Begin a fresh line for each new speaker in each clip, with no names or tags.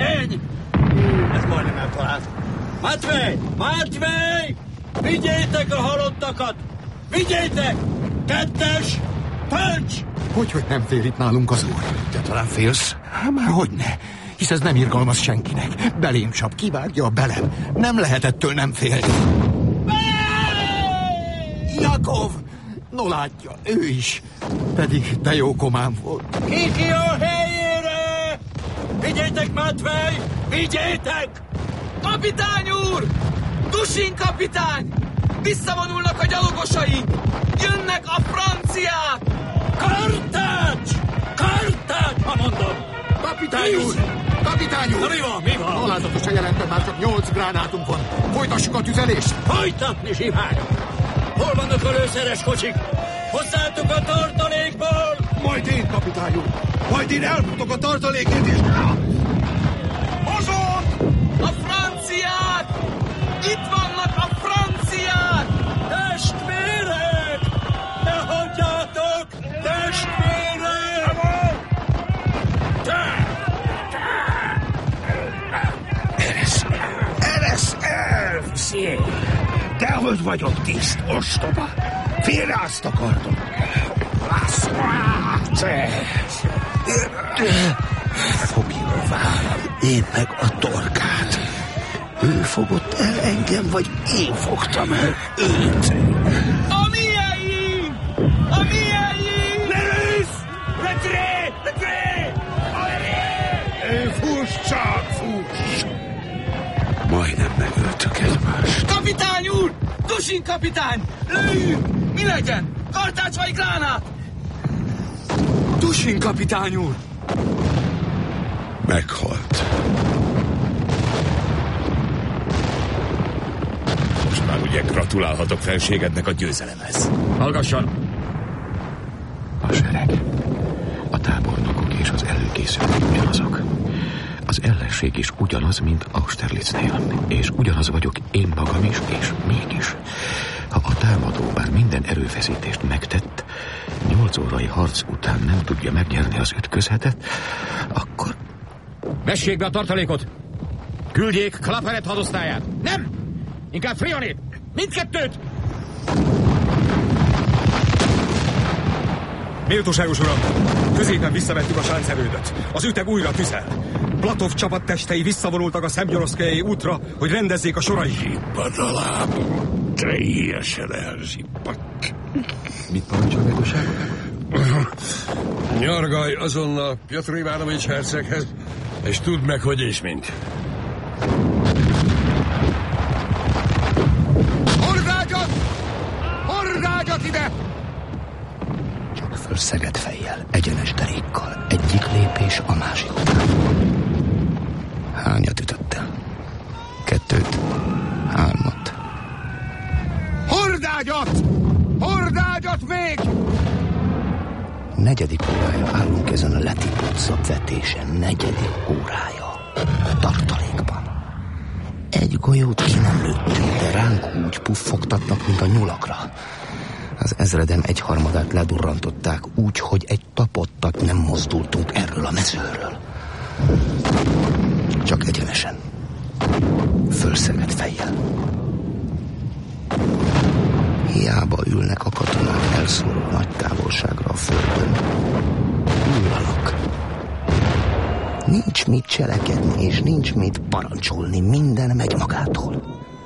Ennyi! Ez majdnem eltalált. Matvej! Vigyétek a halottakat! Vigyétek! 2, tölts!
Hogy nem fél itt nálunk az úr?
Te talán félsz?
Már hogyne, hisz ez nem irgalmaz senkinek. Belém csap, kivágja a belem. Nem lehet ettől nem félni. Jakov! No látja, ő is. Pedig de jó komám volt.
Ki a helyére! Vigyétek, Matvej! Vigyétek!
Kapitány úr! Dusin kapitány! Visszavonulnak a gyalogosaink! Jönnek a franciák!
Kartács, ha mondom!
Kapitány úr! Kapitány úr!
Na, mi van?
Alázatosan jelentem, már csak 8 gránátunk van. Folytassuk a tüzelést!
Folytatni, zsiványok! Hol vannak a lőszeres kocsik? Hozzátok a tartalékból!
Majd én, kapitány úr! Majd én elfutok a tartalékért is!
Mozog! A franciák! Itt vannak a franciák!
Testvérek! Ne hagyjátok! Testvérek!
Eresz elviszi! Dehogy vagyok tiszt, ostoba! Félre azt akartok! Fogja a vállam, én meg a torkát. Ő fogott el engem, vagy én fogtam el őt?
A miénk! A miénk!
Letré! Fuss csak, fuss! Majdnem megöltük egymást.
Kapitány úr! Dusin kapitány! Lőjünk! Mi legyen? Kartács vagy gránát? Dusin kapitány úr!
Meghalt.
Most már ugye gratulálhatok felségednek a győzelemhez. Hallgasson!
A sereg, a tábornokok és az előkészülők ugyanazok. Az ellenség is ugyanaz, mint Austerlitznél. És ugyanaz vagyok én magam is, és mégis. Ha a támadó bár minden erőfeszítést megtett, 8 órai harc után nem tudja megnyerni az ütközetet, akkor...
Vessék be a tartalékot! Küldjék Klaperet hadosztályát! Nem! Inkább Frionét! Mindkettőt!
Méltóságos uram, középen visszavettük a sáncerődöt. Az üteg újra tüzel. Platov csapattestei visszavonultak a Szemgyoroszkejai útra, hogy rendezzék a sorait.
Zsippad a lábam. Teljesen elzsippadt.
Mit parancsol, méltóságos?
Nyargalj azonnal Pjotr Ivánovics herceghez, és tudd meg, hogy és mint.
Hordágyat ide!
Csak fölszegett fejjel, egyenes derékkal, egyik lépés a másik után. Hányat ütöttél? 2, 3.
Hordágyat még!
4. órája állunk ezen a letipult szabvetésen. 4. órája. Tartalékban. Egy golyót ki nem lőttünk, de ránk úgy puffogtatnak, mint a nyulakra. Az ezredem 1/3 ledurrantották úgy, hogy egy tapottat nem mozdultunk erről a mezőről. Csak egyenesen. Fölszegett fejjel. Hiába ülnek a katonák elszóró nagy távolságra a földön. Hullanak. Nincs mit cselekedni, és nincs mit parancsolni. Minden megy magától.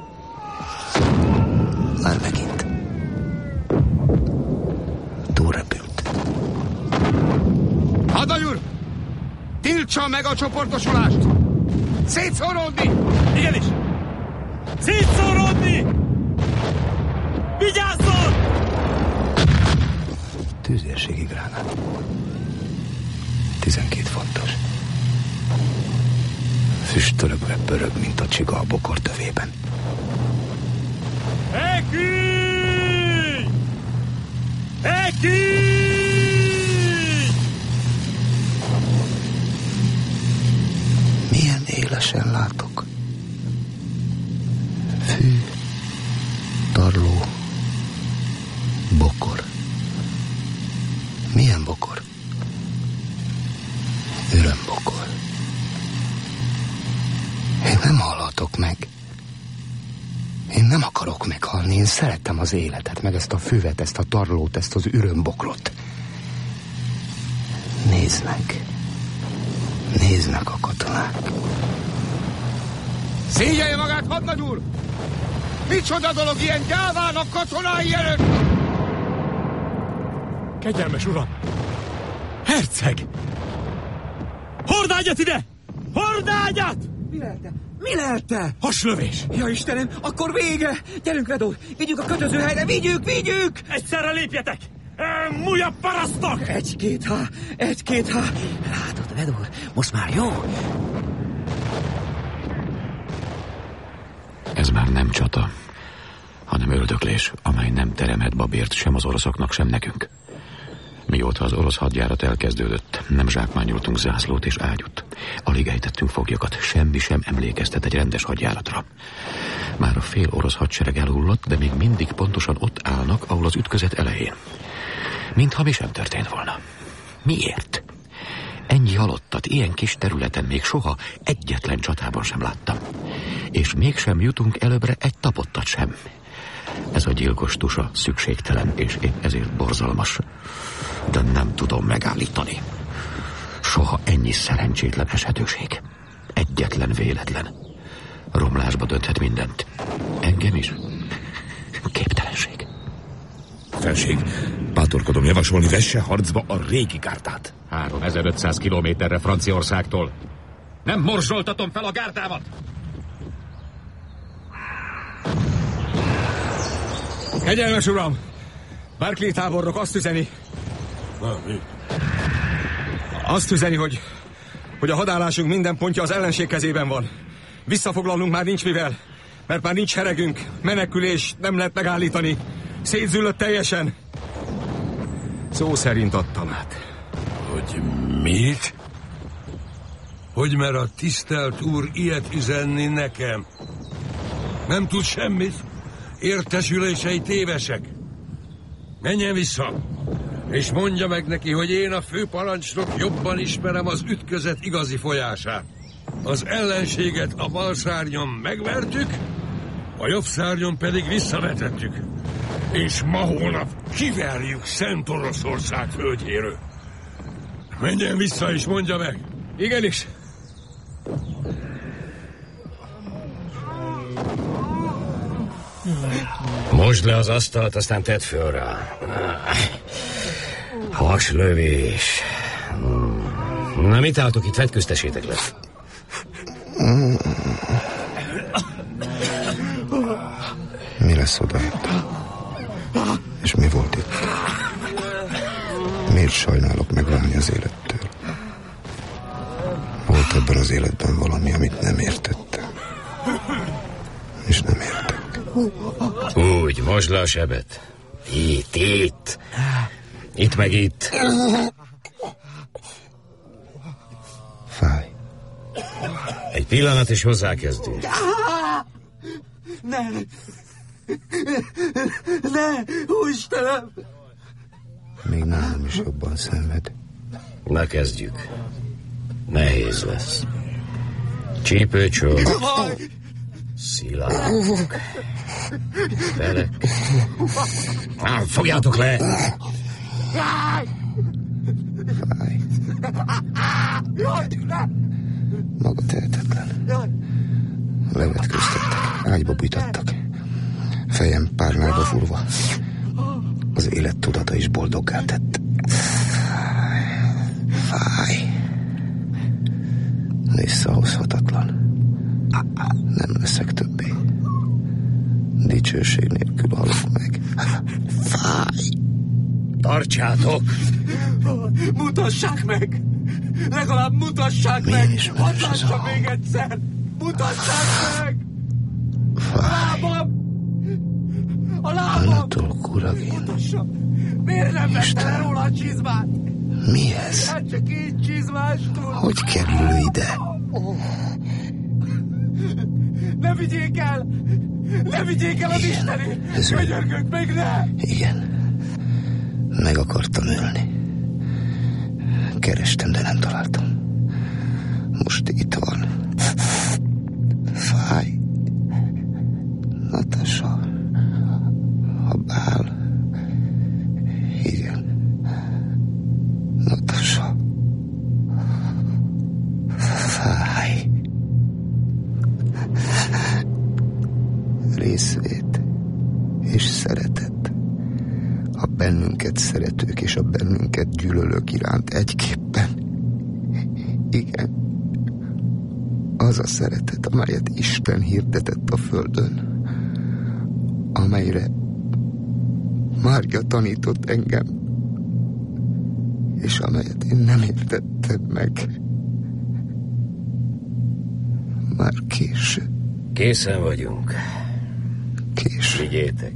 Már megint. Túlrepült.
Hadnagy úr! Tiltsa meg a csoportosulást! Szétszóródni!
Igenis! Szétszóródni! Vigyázzon!
Tűzérségi gránát. 12 fontos. Füstölögve pörög, mint a csiga a bokor tövében.
Ekügy! Ekügy!
Milyen élesen látok. Fű, tarló, bokor. Milyen bokor? Örömbokor. Álljatok meg! Én nem akarok meghalni, én szeretem az életet, meg ezt a füvet, ezt a tarlót, ezt az ürömbokrot. Néznek a katonák.
Szégyelje magát, hadnagy úr! Micsoda dolog ilyen gyávának katonái előtt!
Kegyelmes uram! Herceg! Hordágyat ide! Hordágyat!
Mi lelte?
Haslövés!
Ja, Istenem, akkor vége! Gyerünk, Vedor, vigyük a kötözőhelyre, vigyük!
Egyszerre lépjetek! Múljabb parasztok!
Egy-két há. Látod, Vedor, most már jó?
Ez már nem csata, hanem öldöklés, amely nem teremhet babért sem az oroszoknak, sem nekünk. Mióta az orosz hadjárat elkezdődött, nem zsákmányoltunk zászlót és ágyút. Alig ejtettünk foglyokat, semmi sem emlékeztet egy rendes hadjáratra. Már a fél orosz hadsereg elhullott, de még mindig pontosan ott állnak, ahol az ütközet elején. Mintha mi sem történt volna. Miért? Ennyi halottat ilyen kis területen még soha egyetlen csatában sem láttam. És mégsem jutunk előbbre egy tapottat sem. Ez a gyilkos tusa szükségtelen, és épp ezért borzalmas. De nem tudom megállítani. Soha ennyi szerencsétlen eshetőség. Egyetlen véletlen. Romlásba dönthet mindent. Engem is. Képtelenség.
Felség, bátorkodom javasolni, vesse harcba a régi gárdát.
3500 kilométerre Franciaországtól. Nem morzsoltatom fel a gárdámat!
Kegyelmes uram! Barclay tábornok azt üzeni... Azt üzeni, hogy a hadállásunk minden pontja az ellenség kezében van. Visszafoglalnunk már nincs mivel, mert már nincs seregünk, menekülés nem lehet megállítani. Szétzüllött teljesen. Szó szerint adtam át.
Hogy mit? Hogy mer a tisztelt úr ilyet üzenni nekem? Nem tud semmit? Értesülései tévesek. Menjen vissza, és mondja meg neki, hogy én a főparancsnok jobban ismerem az ütközet igazi folyását. Az ellenséget a bal szárnyon megvertük, a jobb szárnyon pedig visszavetettük. És ma holnap kiverjük Szent Oroszország földjéről. Menjen vissza és mondja meg.
Igenis.
Mosd le az asztalt, aztán tedd föl rá. Haslövés. Na, mit álltok itt? Vetköztessétek le.
Mi lesz odajött? És mi volt itt? Miért sajnálok megválni az élettől? Volt ebben az életben valami, amit nem értettem. És nem értek.
Úgy, mosd le a sebet. Itt. Itt meg itt.
Fáj.
Egy pillanat, és hozzákezdünk.
Ne, Istenem!
Még nálam is jobban szenved.
Na, kezdjük. Nehéz lesz. Csípőcsor. Szilárd. Felek. Fogjátok le!
Fáj. Maga tehetetlen. Levetköztettek, ágyba bújtattak. Fejem párnába furva. Az élet tudata is boldoggá tett. Fáj. Visszahozhatatlan. Nem leszek többé. Dicsőség nélkül halok meg. Fáj.
Tartsátok!
Mutassák meg! Legalább mutassák meg! Hadd lássam még egyszer! Mutassák meg!
Fáj.
A lábam!
Anatol Kuragin.
Mutassam! Miért nem vette le róla a csizmát?
Mi ez?
Hát csak így csizmástól!
Hogy kerül ide?
Ne vigyék el! Ne vigyék el az Istenét! Könyörgök, még ne!
Igen. Meg akartam ölni. Kerestem, de nem találtam. Most itt van. Fáj. részvét és szeretet. A bennünket szeretők és a bennünket gyűlölők iránt egyképpen. Igen, az a szeretet, amelyet Isten hirdetett a földön, amelyre Mária tanított engem, és amelyet én nem értettem meg. Már késő.
Készen vagyunk.
Késő.
Vigyétek.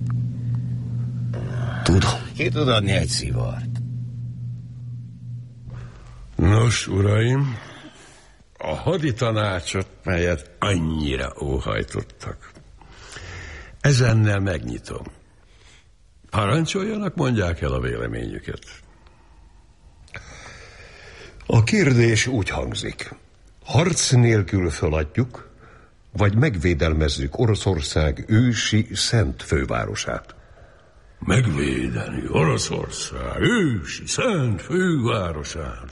Tudom.
Ki tud adni egy szivart?
Nos, uraim, a haditanácsot, melyet annyira óhajtottak, ezennel megnyitom. Parancsoljanak, mondják el a véleményüket.
A kérdés úgy hangzik. Harc nélkül feladjuk, vagy megvédelmezzük Oroszország ősi szent fővárosát?
Megvédeni Oroszország ősi szent fővárosát.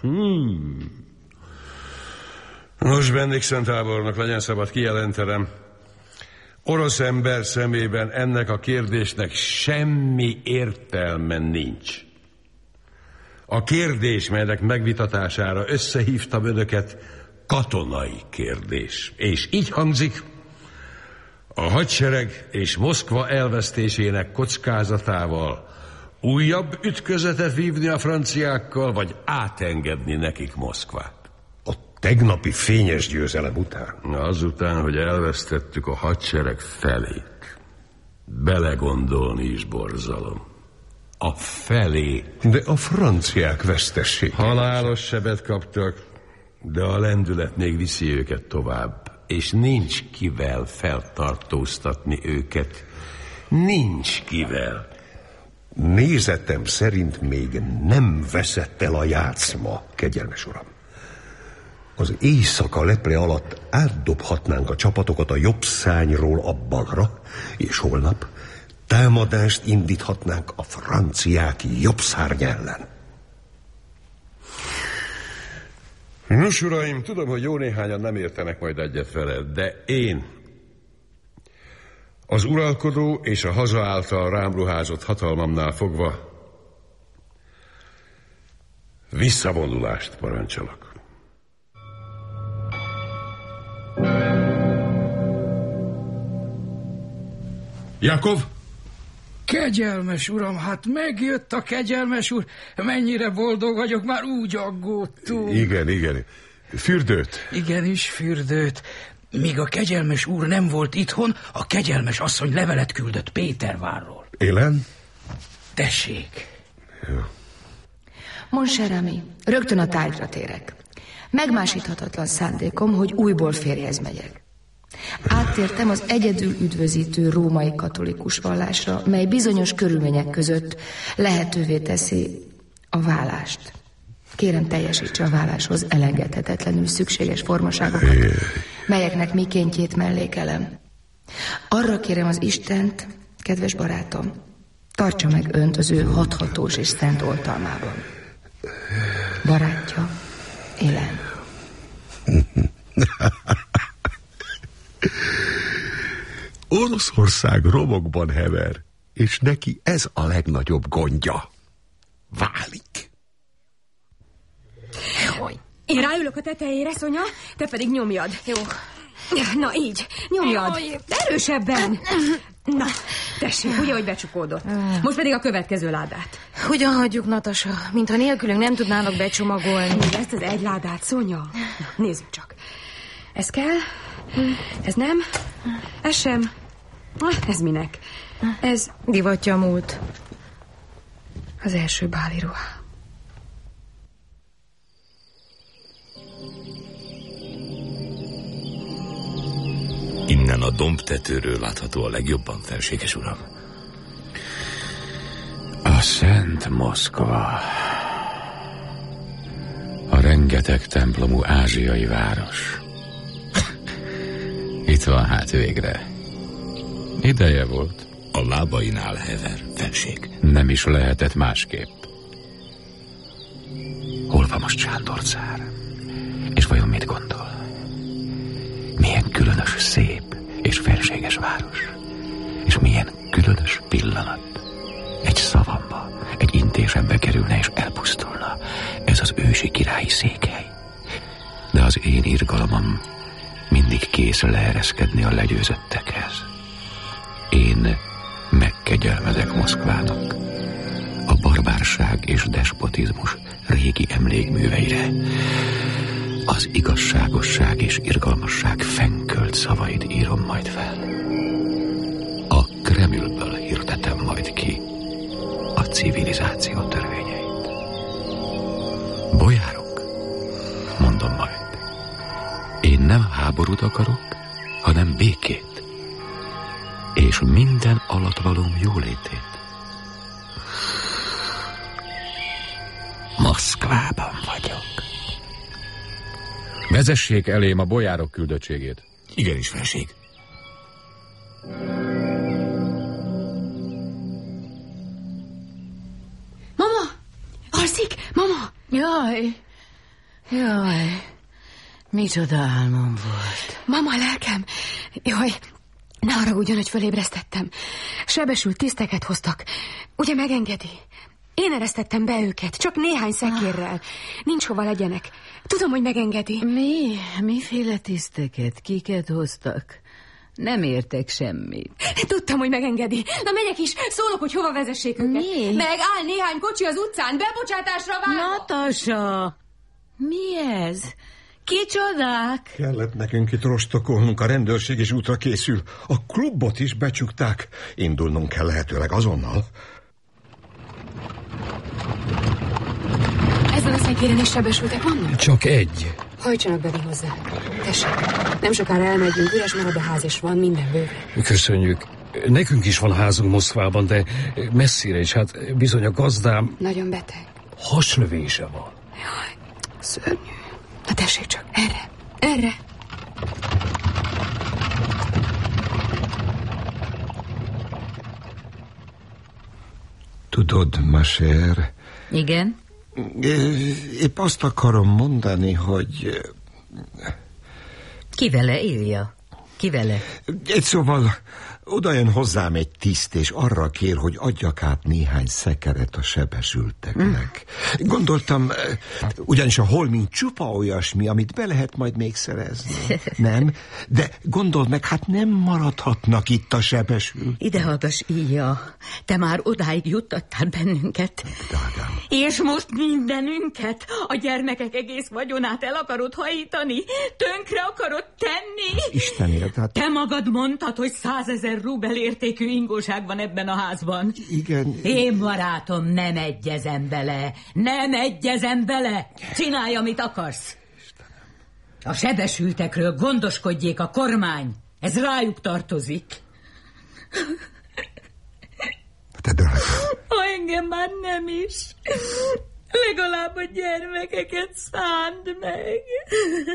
Nos, Bendixen tábornok, legyen szabad kijelentenem, orosz ember szemében ennek a kérdésnek semmi értelme nincs. A kérdés, melynek megvitatására összehívtam önöket, katonai kérdés. És így hangzik: a hadsereg és Moszkva elvesztésének kockázatával újabb ütközetet vívni a franciákkal, vagy átengedni nekik Moszkvát?
A tegnapi fényes győzelem után?
Azután, hogy elvesztettük a hadsereg felét. Belegondolni is borzalom. A felé.
De a franciák vesztessége.
Halálos sebet kaptak, de a lendület még viszi őket tovább. És nincs kivel feltartóztatni őket. Nincs kivel.
Nézetem szerint még nem veszett el a játszma, kegyelmes uram. Az éjszaka lepre alatt átdobhatnánk a csapatokat a jobb szárnyról a balra, és holnap támadást indíthatnánk a franciák jobb szárny ellen.
Nos, uraim, tudom, hogy jó néhányan nem értenek majd egyet veled, de én az uralkodó és a haza által rám ruházott hatalmamnál fogva visszavonulást parancsolok. Jakov!
Kegyelmes uram, hát megjött a kegyelmes úr. Mennyire boldog vagyok, már úgy aggódtunk.
Igen. Fürdőt?
Igenis, fürdőt. Míg a kegyelmes úr nem volt itthon, a kegyelmes asszony levelet küldött Pétervárról.
Élen?
Tessék.
Jó.
Mon cher ami, rögtön a tárgyra térek. Megmásíthatatlan szándékom, hogy újból férjhez megyek. Áttértem az egyedül üdvözítő római katolikus vallásra, mely bizonyos körülmények között lehetővé teszi a vállást. Kérem, teljesítse a válláshoz elengedhetetlenül szükséges formaságokat, melyeknek mikéntjét mellékelem. Arra kérem az Istent, kedves barátom, tartsa meg önt az ő hathatós és szent oltalmában. Barátja, Élen.
Oroszország romokban hever, és neki ez a legnagyobb gondja. Válik.
Én ráülök a tetejére, Szonya, te pedig nyomjad. Jó. Na így, nyomjad. De erősebben. Na, tessék, ugye, hogy becsukódott. Most pedig a következő ládát.
Hogyan hagyjuk, Natasa? Mintha nélkülünk nem tudnának becsomagolni.
Ezt az egy ládát, Szonya. Na, nézzük csak. Ez kell, ez nem, ez sem. Ez minek? Ez
divatja múlt. Az első báli ruha.
Innen a dombtetőről látható a legjobban, felséges uram. A Szent Moszkva. A rengeteg templomú ázsiai város. Itt van hát végre. Ideje volt. A lábainál hever, felség. Nem is lehetett másképp. Hol van most Sándor cár? És vajon mit gondol? Milyen különös, szép és felséges város.
És milyen különös pillanat. Egy szavamba, egy intézembe kerülne és elpusztulna. Ez az ősi királyi székhely. De az én irgalmam mindig kész leereszkedni a legyőzöttekhez. Én megkegyelmezek Moszkvának. A barbárság és despotizmus régi emlékműveire. Az igazságosság és irgalmasság fennkölt szavait írom majd fel. A Kremlből hirdetem majd ki a civilizáció törvényeit. Bojárok, mondom majd, én nem háborút akarok, hanem békét, és minden alattvalóm jólétét. Moszkvában vagyok.
Vezessék elém a bojárok küldöttségét.
Igenis, felség.
Mama! Alszik? Mama!
Jaj, micsoda álmom volt.
Mama, lelkem! Jaj, ne haragudjon, hogy fölébresztettem. Sebesült tiszteket hoztak. Ugye megengedi? Én eresztettem be őket, csak néhány szekérrel. Nincs hova legyenek. Tudom, hogy megengedi.
Miféle tiszteket? Kiket hoztak? Nem értek semmit.
Tudtam, hogy megengedi. Na megyek is, szólok, hogy hova vezessék őket.
Mi?
Megáll néhány kocsi az utcán, bebocsátásra várva.
Natasa! Mi ez? Kicsodák?
Kellett nekünk itt rostokolnunk, a rendőrség is útra készül. A klubot is becsukták. Indulnunk kell lehetőleg azonnal.
Ezen a szekéren is sebesültek vannak?
Csak egy.
Hajtsanak be hozzá. Tessék, nem sokára elmegyünk, üres marad a ház, és van minden bőven.
Köszönjük. Nekünk is van házunk Moszkvában, de messzire is, hát bizony a gazdám...
Nagyon beteg.
Haslövése van.
Jaj, szörnyű. Na tessék csak, erre.
Tudod, Maser...
Igen?
Épp azt akarom mondani, hogy...
Ki vele, Ilja? Ki vele?
Egy szóval odajön hozzám egy tiszt, és arra kér, hogy adjak át néhány szekeret a sebesülteknek. Gondoltam, ugyanis a holmink csupa olyasmi, amit be lehet majd még szerezni. Nem? De gondold meg, hát nem maradhatnak itt a sebesült.
Ide hallgass, Ilja. Te már odáig juttattál bennünket.
Drágám.
És most mindenünket, a gyermekek egész vagyonát el akarod hajítani? Tönkre akarod tenni?
Istenért, hát...
Te magad mondtad, hogy 100 000 rubel értékű ingóság van ebben a házban.
Igen.
Én, barátom, nem egyezem bele. Nem egyezem bele. Csinálj, amit akarsz. A sebesültekről gondoskodjék a kormány. Ez rájuk tartozik.
Te drága.
Ha engem már nem is, legalább a gyermekeket szánd meg.